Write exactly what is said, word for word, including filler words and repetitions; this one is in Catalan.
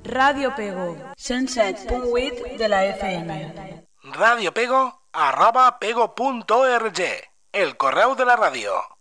Ràdio Pego, cent set punt vuit de la F M. Ràdio Pego, arroba pego punt org, el correu de la ràdio.